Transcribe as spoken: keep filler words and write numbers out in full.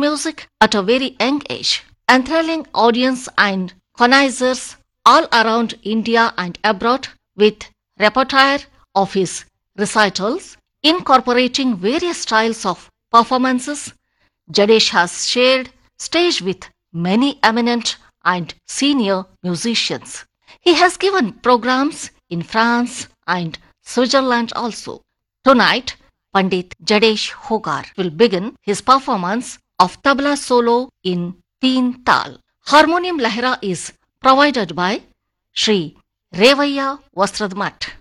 music at a very young age, enthralling audience and connoisseurs all around India and abroad with repertoire of his recitals, incorporating various styles of performances. Jadesh has shared stage with many eminent and senior musicians. He has given programs in France and Switzerland also. Tonight, Pandit Jadesh Hogar will begin his performance of tabla solo in Teen Tal. Harmonium Lahira is provided by Sri Revaya Vastradmat.